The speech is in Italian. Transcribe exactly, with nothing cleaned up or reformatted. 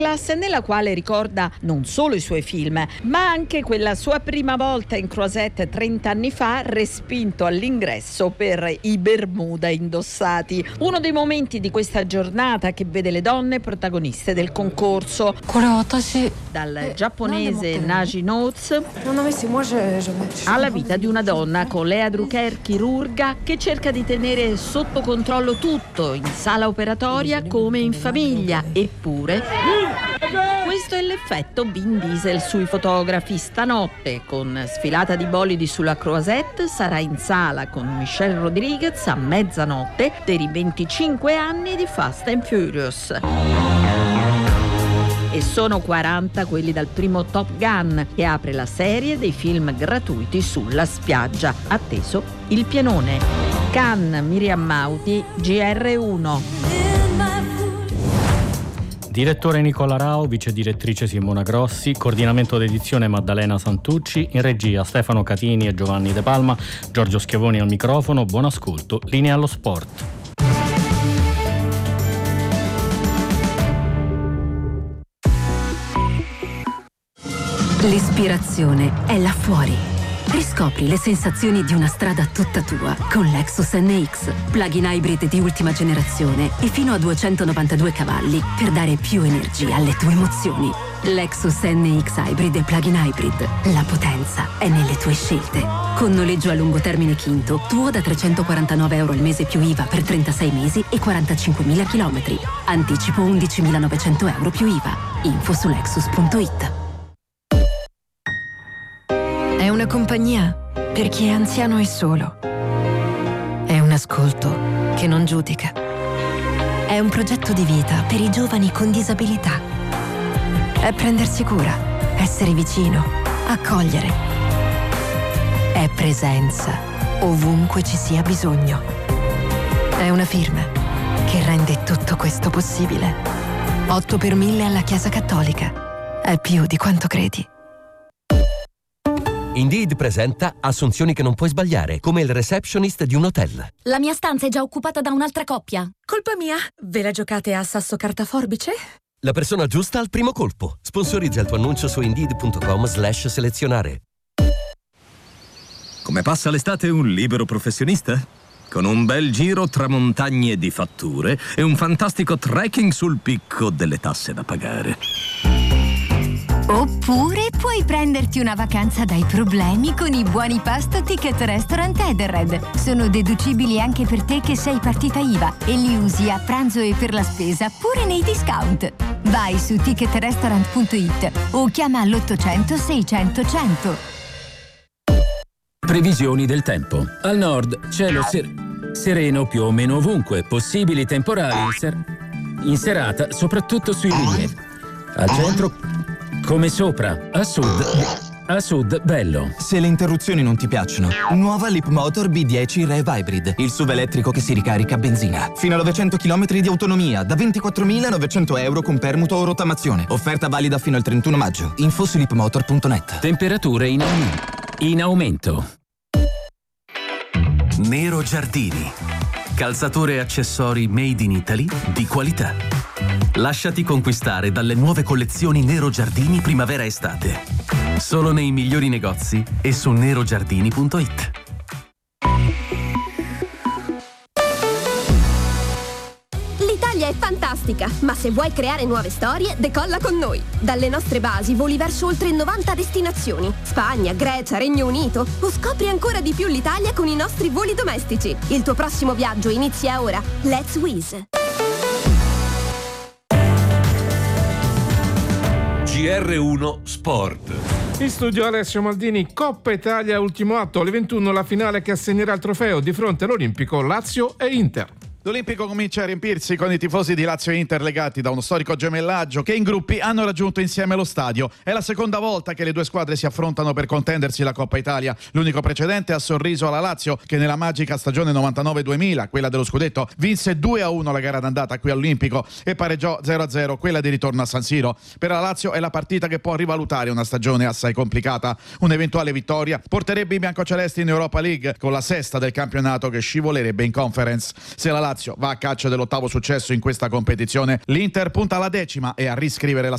classe nella quale ricorda non solo i suoi film, ma anche quella sua prima volta in Croisette trenta anni fa, respinto all'ingresso per i Bermuda indossati. Uno dei momenti di questa giornata che vede le donne protagoniste del concorso. Dal giapponese Naji Notes alla vita di una donna con Lea Drucker, chirurga, che cerca di tenere sotto controllo tutto, in sala operatoria come in famiglia. Eppure questo è l'effetto Vin Diesel sui fotografi. Stanotte, con sfilata di bolidi sulla Croisette, sarà in sala con Michelle Rodriguez a mezzanotte per i venticinque anni di Fast and Furious. E sono quaranta quelli dal primo Top Gun, che apre la serie dei film gratuiti sulla spiaggia. Atteso il pienone. Cannes, Miriam Mauti, G R uno. Direttore Nicola Rao, vice direttrice Simona Grossi, coordinamento d'edizione Maddalena Santucci, in regia Stefano Catini e Giovanni De Palma, Giorgio Schiavoni al microfono. Buon ascolto, linea allo sport. L'ispirazione è là fuori. Riscopri le sensazioni di una strada tutta tua con Lexus N X, plug-in hybrid di ultima generazione e fino a duecentonovantadue cavalli per dare più energia alle tue emozioni. Lexus N X Hybrid e plug-in hybrid. La potenza è nelle tue scelte. Con noleggio a lungo termine Quinto, tuo da trecentoquarantanove euro al mese più I V A per trentasei mesi e quarantacinquemila chilometri. Anticipo undicimilanovecento euro più I V A. Info su lexus punto it. È una compagnia per chi è anziano e solo. È un ascolto che non giudica. È un progetto di vita per i giovani con disabilità. È prendersi cura, essere vicino, accogliere. È presenza ovunque ci sia bisogno. È una firma che rende tutto questo possibile. otto per mille alla Chiesa Cattolica. È più di quanto credi. Indeed presenta assunzioni che non puoi sbagliare, come il receptionist di un hotel. La mia stanza è già occupata da un'altra coppia. Colpa mia? Ve la giocate a sasso carta forbice? La persona giusta al primo colpo. Sponsorizza il tuo annuncio su indeed punto com slash selezionare. Come passa l'estate un libero professionista? Con un bel giro tra montagne di fatture e un fantastico trekking sul picco delle tasse da pagare. Oppure puoi prenderti una vacanza dai problemi con i buoni pasto Ticket Restaurant Edenred. Sono deducibili anche per te che sei partita I V A e li usi a pranzo e per la spesa pure nei discount. Vai su ticket restaurant punto it o chiama all'ottocento seicento cento. Previsioni del tempo. Al nord cielo ser- sereno più o meno ovunque, possibili temporali in, ser- in serata soprattutto sui rilievi. Al centro come sopra, a sud, a sud bello. Se le interruzioni non ti piacciono, nuova Leapmotor B dieci Rev Hybrid, il S U V elettrico che si ricarica a benzina. Fino a novecento chilometri di autonomia, da ventiquattromilanovecento euro con permuto o rottamazione. Offerta valida fino al trentuno maggio. Info su leapmotor punto net. Temperature in aumento. In aumento. Nero Giardini. Calzature e accessori made in Italy di qualità. Lasciati conquistare dalle nuove collezioni Nero Giardini primavera-estate. Solo nei migliori negozi e su nero giardini punto it. L'Italia è fantastica, ma se vuoi creare nuove storie, decolla con noi. Dalle nostre basi voli verso oltre novanta destinazioni. Spagna, Grecia, Regno Unito. O scopri ancora di più l'Italia con i nostri voli domestici. Il tuo prossimo viaggio inizia ora. Let's Wizz. G R uno Sport. In studio Alessio Maldini. Coppa Italia ultimo atto, alle ventuno la finale che assegnerà il trofeo di fronte all'Olimpico, Lazio e Inter. L'Olimpico comincia a riempirsi con i tifosi di Lazio e Inter legati da uno storico gemellaggio che in gruppi hanno raggiunto insieme lo stadio. È la seconda volta che le due squadre si affrontano per contendersi la Coppa Italia. L'unico precedente ha sorriso alla Lazio che nella magica stagione novantanove duemila, quella dello scudetto, vinse due a uno la gara d'andata qui all'Olimpico e pareggiò zero a zero quella di ritorno a San Siro. Per la Lazio è la partita che può rivalutare una stagione assai complicata. Un'eventuale vittoria porterebbe i biancocelesti in Europa League con la sesta del campionato che scivolerebbe in Conference. Se la Lazio va a caccia dell'ottavo successo in questa competizione, l'Inter punta alla decima e a riscrivere la